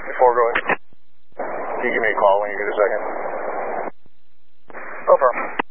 before going. Can you give me a call when you get a second? Over.